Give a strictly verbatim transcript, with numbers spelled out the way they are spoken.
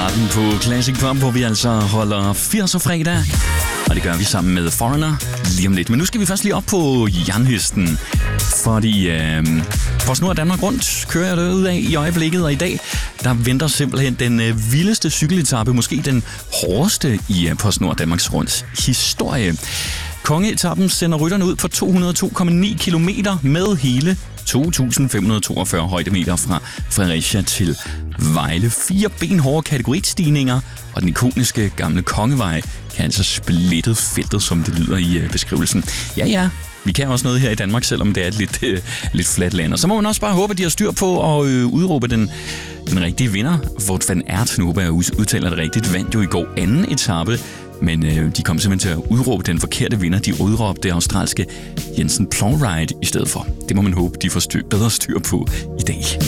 starten på Classic Pop, hvor vi altså holder firser fredag. Og det gør vi sammen med Foreigner lige om lidt. Men nu skal vi først lige op på jernhesten. Fordi øh, PostNord Danmark Rundt kører jeg derud af i øjeblikket. Og i dag, der venter simpelthen den øh, vildeste cykeletappe. Måske den hårdeste i øh, PostNord Danmarks Runds historie. Kongeetappen sender rytterne ud på to hundrede og to komma ni kilometer med hele to tusind fem hundrede og toogfyrre højdemeter fra Fredericia til Vejle. Fire benhårde kategoristigninger, og den ikoniske gamle Kongevej kan altså splittet feltet, som det lyder i øh, beskrivelsen. Ja, ja, vi kan også noget her i Danmark, selvom det er et lidt, øh, lidt fladt land. Og så må man også bare håbe, at de har styr på at øh, udråbe den, den rigtige vinder. Wout van Aert, nu håber jeg udtaler det rigtigt, vandt jo i går anden etape. Men øh, de kom simpelthen til at udråbe den forkerte vinder. De udråbte det australske Jensen Plowright i stedet for. Det må man håbe, de får styr, bedre styr på i dag.